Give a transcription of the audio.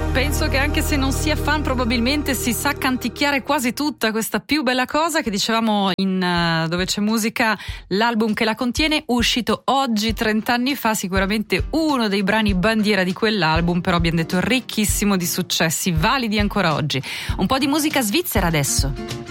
Penso che anche se non sia fan probabilmente si sa canticchiare quasi tutta questa Più bella cosa che dicevamo in Dove c'è musica, l'album che la contiene, uscito oggi 30 anni fa, sicuramente uno dei brani bandiera di quell'album, però abbiamo detto ricchissimo di successi, validi ancora oggi. Un po' di musica svizzera adesso.